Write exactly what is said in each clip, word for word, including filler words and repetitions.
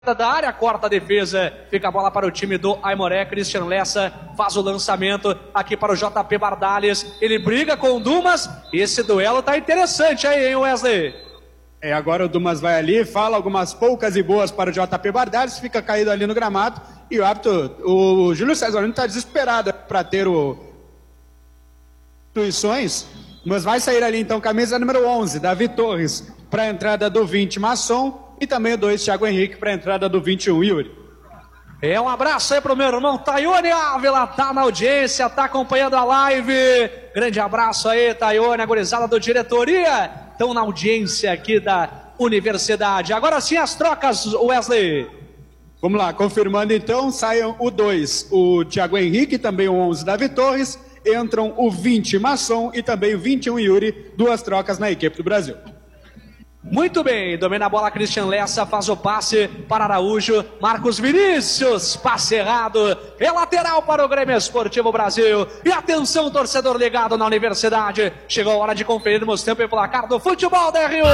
da área, corta a defesa, fica a bola para o time do Aimoré. Christian Lessa faz o lançamento aqui para o J P Bardales, ele briga com o Dumas, esse duelo tá interessante aí, hein, Wesley? É, agora o Dumas vai ali, fala algumas poucas e boas para o J P Bardales, fica caído ali no gramado, e o árbitro, o Júlio César está desesperado para ter o intuições, mas vai sair ali então camisa número onze, Davi Torres, para a entrada do vinte, Masson, e também o dois, Thiago Henrique, para a entrada do vinte e um, Yuri. É, um abraço aí pro meu irmão Tayone Ávila, tá na audiência, tá acompanhando a live. Grande abraço aí, Tayone, a gurizada do diretoria, estão na audiência aqui da Universidade. Agora sim as trocas, Wesley. Vamos lá, confirmando então, saiam o dois, o Thiago Henrique, também o onze, Davi Torres, entram o vinte, Masson, e também o vinte e um, Yuri, duas trocas na equipe do Brasil. Muito bem, domina a bola Christian Lessa, faz o passe para Araújo, Marcos Vinícius, passe errado, é lateral para o Grêmio Esportivo Brasil. E atenção, torcedor ligado na Universidade, chegou a hora de conferirmos tempo e placar do futebol da R U.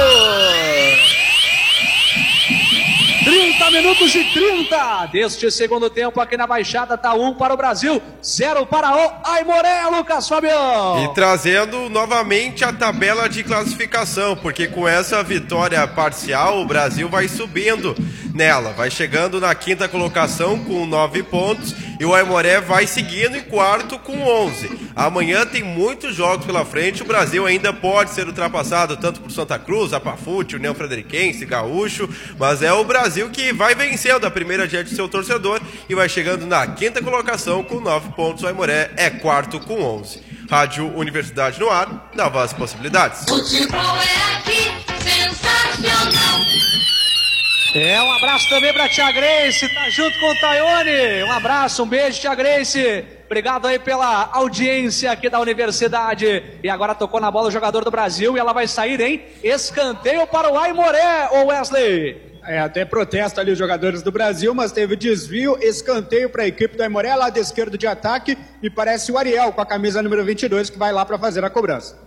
trinta minutos e trinta deste segundo tempo aqui na Baixada, tá um para o Brasil, zero para o Aimoré, Lucas Fabião. E trazendo novamente a tabela de classificação, porque com essa vitória parcial o Brasil vai subindo nela, vai chegando na quinta colocação com nove pontos e o Aimoré vai seguindo em quarto com onze. Amanhã tem muitos jogos pela frente, o Brasil ainda pode ser ultrapassado tanto por Santa Cruz, Apafute, União Frederiquense, Gaúcho, mas é o Brasil que vai vencendo a primeira diante do seu torcedor e vai chegando na quinta colocação com nove pontos. O Aimoré é quarto com onze. Rádio Universidade no ar, novas possibilidades. Futebol é aqui, sensacional. É, um abraço também para Tia Grace, tá junto com o Tayone. Um abraço, um beijo, Tia Grace. Obrigado aí pela audiência aqui da Universidade. E agora tocou na bola o jogador do Brasil e ela vai sair em escanteio para o Aimoré, ô Wesley. É, até protesto ali os jogadores do Brasil, mas teve desvio, escanteio para a equipe do Aimoré, lado esquerdo de ataque, e parece o Ariel com a camisa número vinte e dois que vai lá para fazer a cobrança.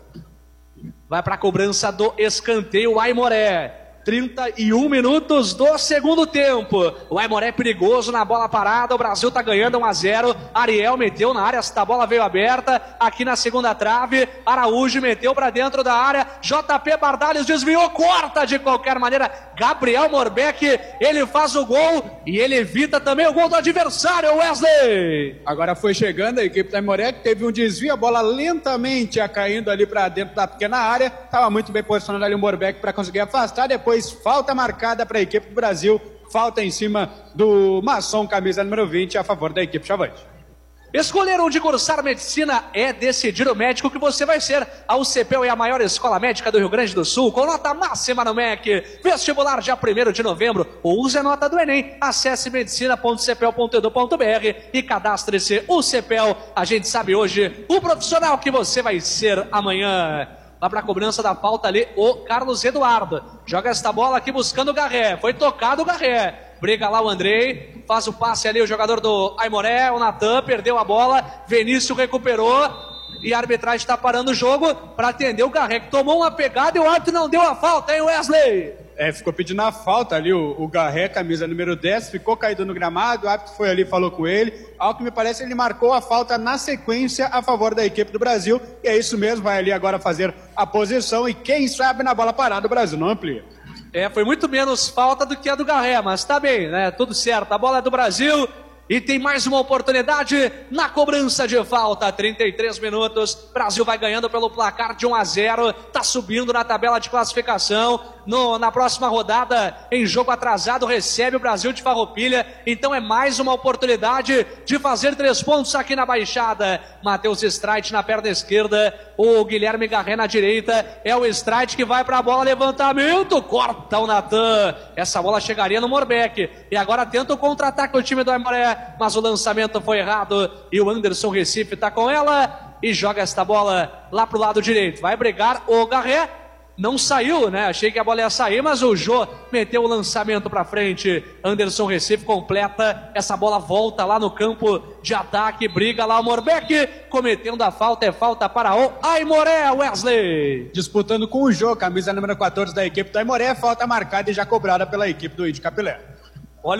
Vai para a cobrança do escanteio, o Aimoré. trinta e um minutos do segundo tempo. O Aimoré é perigoso na bola parada. O Brasil tá ganhando um a zero. Ariel meteu na área, esta bola veio aberta. Aqui na segunda trave, Araújo meteu para dentro da área. J P Bardales desviou, corta de qualquer maneira. Gabriel Morbeck, ele faz o gol e ele evita também o gol do adversário, Wesley. Agora foi chegando a equipe do Aimoré, que teve um desvio, a bola lentamente ia caindo ali para dentro da pequena área. Estava muito bem posicionado ali o Morbeck para conseguir afastar. Depois falta marcada para a equipe do Brasil, falta em cima do Masson, camisa número vinte, a favor da equipe Chavante. Escolher onde cursar medicina é decidir o médico que você vai ser. A U C P E L é a maior escola médica do Rio Grande do Sul, com nota máxima no M E C. Vestibular dia primeiro de novembro, ou use a nota do Enem. Acesse medicina ponto c p e l ponto e d u ponto b r e cadastre-se U C P E L. A gente sabe hoje o profissional que você vai ser amanhã. Lá para a cobrança da falta ali, o Carlos Eduardo. Joga esta bola aqui buscando o Garré. Foi tocado o Garré. Briga lá o Andrei. Faz o passe ali o jogador do Aimoré. O Natan perdeu a bola. Vinícius recuperou. E a arbitragem está parando o jogo para atender o Garré, que tomou uma pegada e o árbitro não deu a falta, hein, Wesley? É, ficou pedindo a falta ali, o, o Garré, camisa número dez, ficou caído no gramado, o árbitro foi ali e falou com ele. Ao que me parece, ele marcou a falta na sequência a favor da equipe do Brasil. E é isso mesmo, vai ali agora fazer a posição e quem sabe na bola parada o Brasil não amplia. É, foi muito menos falta do que a do Garré, mas tá bem, né? Tudo certo, a bola é do Brasil. E tem mais uma oportunidade na cobrança de falta, trinta e três minutos, Brasil vai ganhando pelo placar de um a zero, tá subindo na tabela de classificação, no, na próxima rodada, em jogo atrasado, recebe o Brasil de Farroupilha, então é mais uma oportunidade de fazer três pontos aqui na Baixada. Matheus Streit na perna esquerda, o Guilherme Garré na direita, é o Streit que vai para a bola, levantamento, corta o Natan, essa bola chegaria no Morbeck, e agora tenta o contra-ataque o time do Aimoré, mas o lançamento foi errado e o Anderson Recife está com ela e joga esta bola lá pro lado direito. Vai brigar o Garré, não saiu, né? Achei que a bola ia sair, mas o Jô meteu o lançamento para frente. Anderson Recife completa, essa bola volta lá no campo de ataque, briga lá o Morbeck, cometendo a falta, é falta para o Aimoré, Wesley. Disputando com o Jô, camisa número quatorze da equipe do Aimoré, falta marcada e já cobrada pela equipe do Índio Capilé.